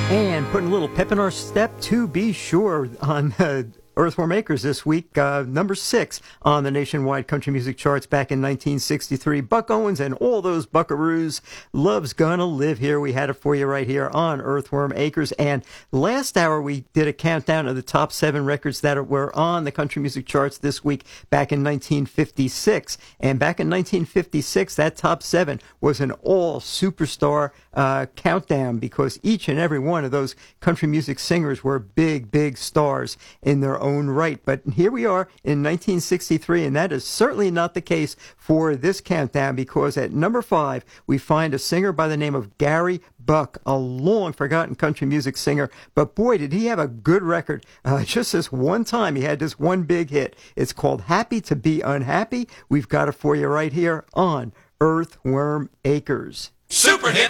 And putting a little pep in our step, to be sure, on Earthworm Acres this week, number 6 on the nationwide country music charts back in 1963. Buck Owens and all those buckaroos. Love's Gonna Live Here. We had it for you right here on Earthworm Acres. And last hour we did a countdown of the top 7 records that were on the country music charts this week back in 1956. And back in 1956, that top 7 was an all superstar countdown, because each and every one of those country music singers were big, big stars in their own right. But here we are in 1963, and that is certainly not the case for this countdown, because at number 5, we find a singer by the name of Gary Buck, a long-forgotten country music singer. But boy, did he have a good record. Just this one time, he had this one big hit. It's called Happy to Be Unhappy. We've got it for you right here on Earthworm Acres. Super hit.